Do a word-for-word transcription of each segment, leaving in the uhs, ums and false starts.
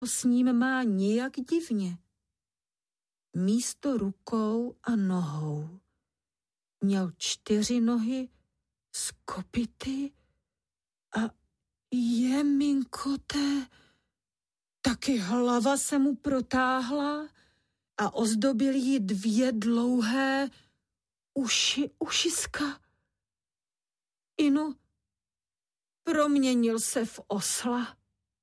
s ním má nějak divně. Místo rukou a nohou měl čtyři nohy s kopyty a jeminkoté, taky hlava se mu protáhla a ozdobil jí dvě dlouhé uši, ušiska. Inu, proměnil se v osla.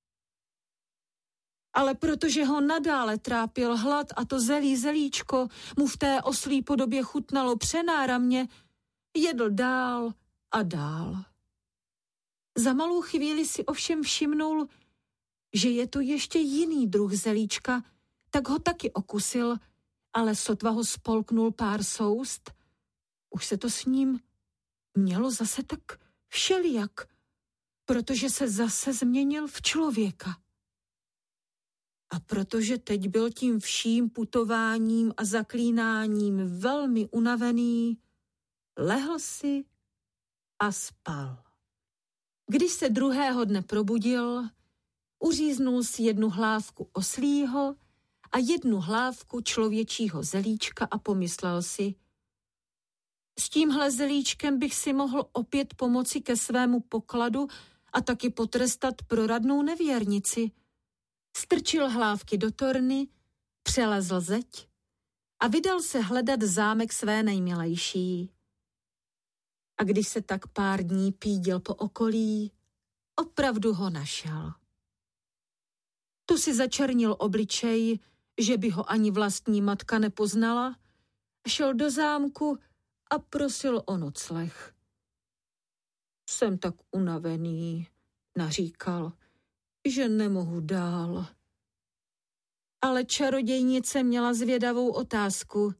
Ale protože ho nadále trápil hlad a to zelí zelíčko mu v té oslí podobě chutnalo přenáramně, jedl dál a dál. Za malou chvíli si ovšem všimnul, že je to ještě jiný druh zelíčka, tak ho taky okusil, ale sotva ho spolknul pár soust. Už se to s ním mělo zase tak všelijak, protože se zase změnil v člověka. A protože teď byl tím vším putováním a zaklínáním velmi unavený, lehl si a spal. Když se druhého dne probudil, uříznul si jednu hlávku oslího a jednu hlávku člověčího zelíčka a pomyslel si, s tímhle zelíčkem bych si mohl opět pomoci ke svému pokladu a taky potrestat proradnou nevěrnici. Strčil hlávky do torny, přelezl zeď a vydal se hledat zámek své nejmilejší. A když se tak pár dní pídil po okolí, opravdu ho našel. Tu si začernil obličej, že by ho ani vlastní matka nepoznala, šel do zámku a prosil o nocleh. Jsem tak unavený, naříkal, že nemohu dál. Ale čarodějnice měla zvědavou otázku.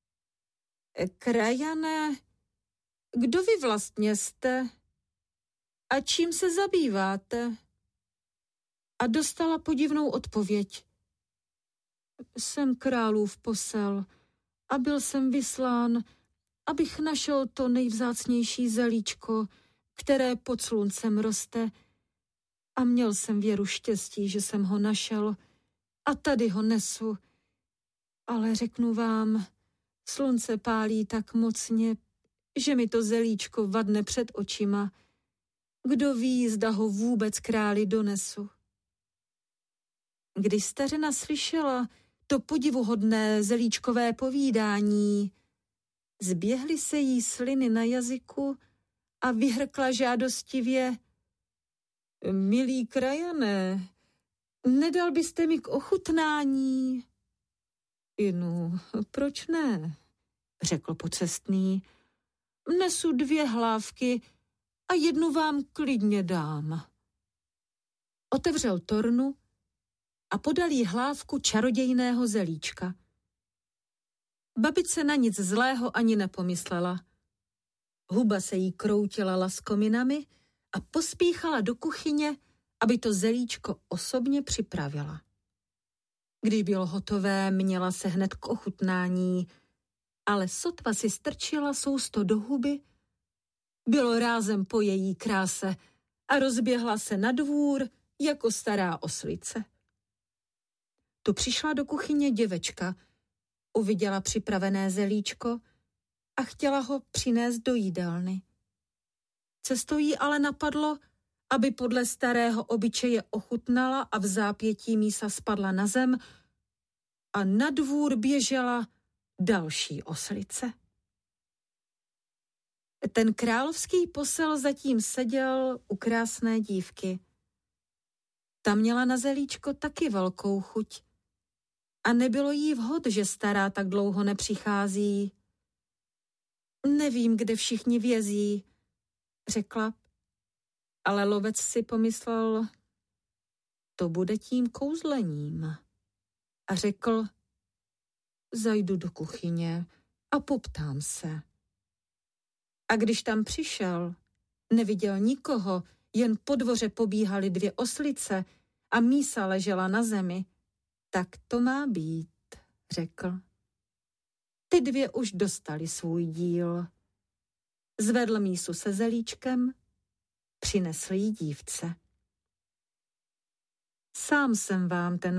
Krajané, kdo vy vlastně jste? A čím se zabýváte? A dostala podivnou odpověď. Jsem králův posel a byl jsem vyslán, abych našel to nejvzácnější zelíčko, které pod sluncem roste, a měl jsem věru štěstí, že jsem ho našel a tady ho nesu. Ale řeknu vám, slunce pálí tak mocně, že mi to zelíčko vadne před očima. Kdo ví, zda ho vůbec králi donesu. Když stařena slyšela to podivuhodné zelíčkové povídání, zběhly se jí sliny na jazyku a vyhrkla žádostivě: Milí krajané, nedal byste mi k ochutnání? Inu, proč ne? Řekl pocestný. Nesu dvě hlávky a jednu vám klidně dám. Otevřel tornu a podal jí hlávku čarodějného zelíčka. Babice na nic zlého ani nepomyslela. Huba se jí kroutila laskominami a pospíchala do kuchyně, aby to zelíčko osobně připravila. Když bylo hotové, měla se hned k ochutnání, ale sotva si strčila sousto do huby, bylo rázem po její kráse a rozběhla se na dvůr jako stará oslice. Tu přišla do kuchyně děvečka, uviděla připravené zelíčko a chtěla ho přinést do jídelny. Cestou jí ale napadlo, aby podle starého obyčeje ochutnala a v zápětí mísa spadla na zem a na dvůr běžela další oslice. Ten královský posel zatím seděl u krásné dívky. Ta měla na zelíčko taky velkou chuť a nebylo jí vhod, že stará tak dlouho nepřichází. Nevím, kde všichni vězí, řekla, ale lovec si pomyslel, to bude tím kouzlením. A řekl, zajdu do kuchyně a poptám se. A když tam přišel, neviděl nikoho, jen po dvoře pobíhaly dvě oslice a mísa ležela na zemi. Tak to má být, řekl. Ty dvě už dostali svůj díl. Zvedl mísu se zelíčkem, přinesl jí dívce. Sám jsem vám ten